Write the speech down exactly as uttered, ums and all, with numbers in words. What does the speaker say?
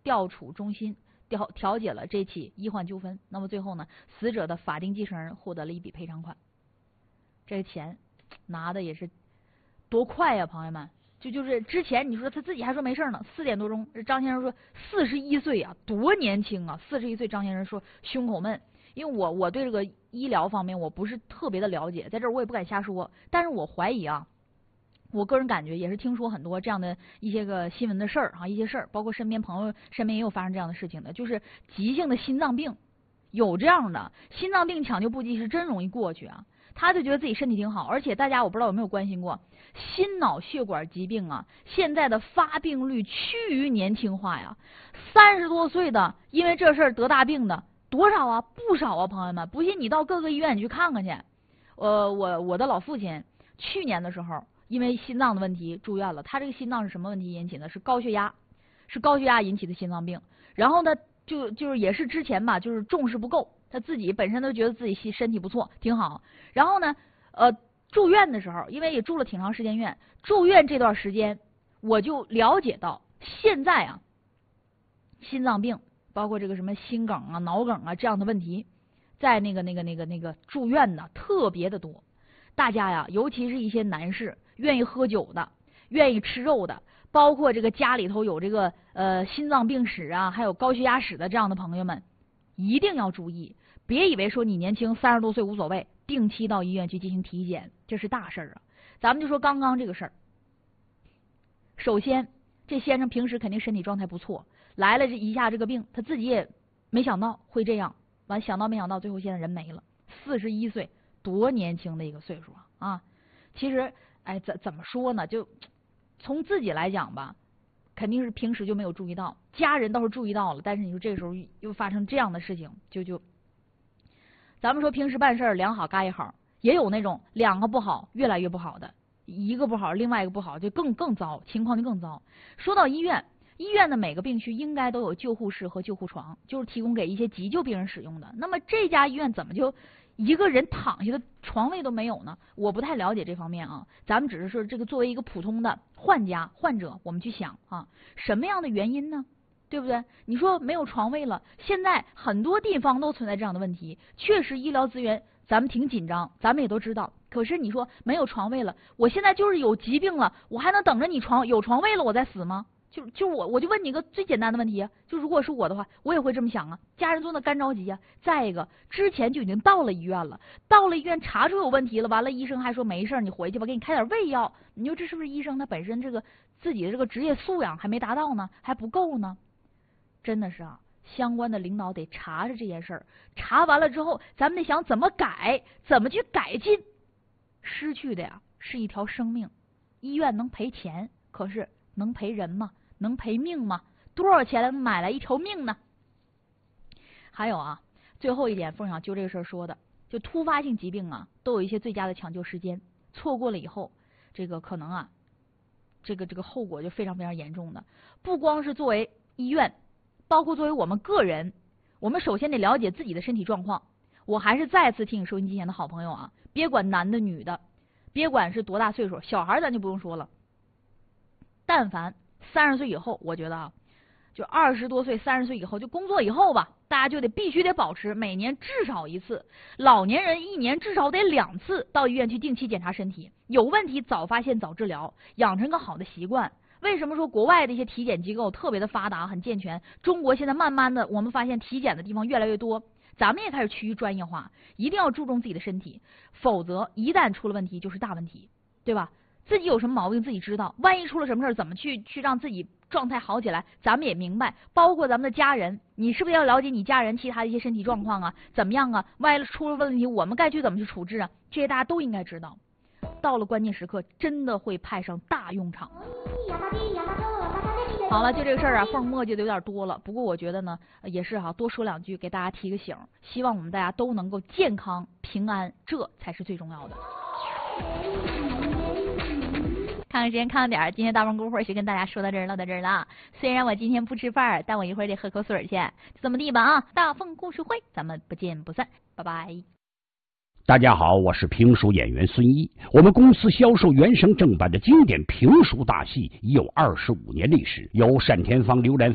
调处中心调调解了这起医患纠纷。那么最后呢，死者的法定继承人获得了一笔赔偿款。这个钱拿的也是多快呀，朋友们！就就是之前你说他自己还说没事呢，四点多钟，张先生说四十一岁啊，多年轻啊！四十一岁，张先生说胸口闷。因为我我对这个医疗方面我不是特别的了解，在这儿我也不敢瞎说，但是我怀疑啊，我个人感觉也是听说很多这样的一些个新闻的事儿啊，一些事儿，包括身边朋友身边也有发生这样的事情的，就是急性的心脏病，有这样的心脏病抢救不及是真容易过去啊。他就觉得自己身体挺好，而且大家我不知道有没有关心过，心脑血管疾病啊，现在的发病率趋于年轻化呀，三十多岁的因为这事儿得大病的多少啊？不少啊，朋友们，不信你到各个医院你去看看去。呃，我我的老父亲去年的时候因为心脏的问题住院了，他这个心脏是什么问题引起的？是高血压，是高血压引起的心脏病。然后呢，就就是也是之前吧，就是重视不够，他自己本身都觉得自己身体不错，挺好。然后呢，呃，住院的时候，因为也住了挺长时间院，住院这段时间我就了解到，现在啊，心脏病。包括这个什么心梗啊、脑梗啊这样的问题，在那个那个那个那个住院的特别的多。大家呀，尤其是一些男士，愿意喝酒的、愿意吃肉的，包括这个家里头有这个呃心脏病史啊，还有高血压史的这样的朋友们，一定要注意，别以为说你年轻三十多岁无所谓，定期到医院去进行体检，这是大事儿啊。咱们就说刚刚这个事儿，首先这先生平时肯定身体状态不错。来了这一下这个病，他自己也没想到会这样，完想到没想到，最后现在人没了，四十一岁，多年轻的一个岁数啊！啊，其实，哎，怎怎么说呢？就从自己来讲吧，肯定是平时就没有注意到，家人倒是注意到了，但是你说这个时候又发生这样的事情，就就，咱们说平时办事儿两好嘎一好，也有那种两个不好越来越不好的，一个不好另外一个不好就更更糟，情况就更糟。说到医院。医院的每个病区应该都有救护室和救护床，就是提供给一些急救病人使用的。那么这家医院怎么就一个人躺下的床位都没有呢？我不太了解这方面啊，咱们只是说这个作为一个普通的患家患者，我们去想啊，什么样的原因呢？对不对？你说没有床位了，现在很多地方都存在这样的问题，确实医疗资源咱们挺紧张，咱们也都知道。可是你说没有床位了，我现在就是有疾病了，我还能等着你床有床位了我再死吗？就就我我就问你一个最简单的问题，就如果是我的话，我也会这么想啊，家人做那干着急啊。再一个，之前就已经到了医院了，到了医院查出有问题了，完了医生还说没事，你回去吧，给你开点胃药。你说这是不是医生他本身这个自己的这个职业素养还没达到呢，还不够呢？真的是啊，相关的领导得查查这件事儿，查完了之后，咱们得想怎么改，怎么去改进。失去的呀是一条生命，医院能赔钱，可是能赔人吗？能赔命吗？多少钱能买来一条命呢？还有啊，最后一点，凤想就这个事儿说的，就突发性疾病啊，都有一些最佳的抢救时间，错过了以后，这个可能啊，这个这个后果就非常非常严重的。不光是作为医院，包括作为我们个人，我们首先得了解自己的身体状况。我还是再次提醒收音机前的好朋友啊，别管男的女的，别管是多大岁数，小孩咱就不用说了。但凡三十岁以后，我觉得啊，就二十多岁、三十岁以后，就工作以后吧，大家就得必须得保持每年至少一次，老年人一年至少得两次到医院去定期检查身体，有问题早发现早治疗，养成个好的习惯。为什么说国外的一些体检机构特别的发达、很健全？中国现在慢慢的，我们发现体检的地方越来越多，咱们也开始趋于专业化，一定要注重自己的身体，否则一旦出了问题就是大问题，对吧？自己有什么毛病自己知道，万一出了什么事儿，怎么去去让自己状态好起来，咱们也明白。包括咱们的家人，你是不是要了解你家人其他的一些身体状况啊？怎么样啊？万一出了问题，我们该去怎么去处置啊？这些大家都应该知道。到了关键时刻，真的会派上大用场。好了，就这个事儿啊，凤墨迹的有点多了。不过我觉得呢，也是哈、啊，多说两句，给大家提个醒。希望我们大家都能够健康平安，这才是最重要的。看看时间，看了点儿，今天大风姑会就跟大家说到这儿，唠到这儿了。虽然我今天不吃饭，但我一会儿得喝口水去，就这么地吧啊！大凤故事会，咱们不见不散，拜拜。 大家好，我是评书演员孙一。我们公司销售原声正版的经典评书大戏已有二十五年历史，由单田芳、刘兰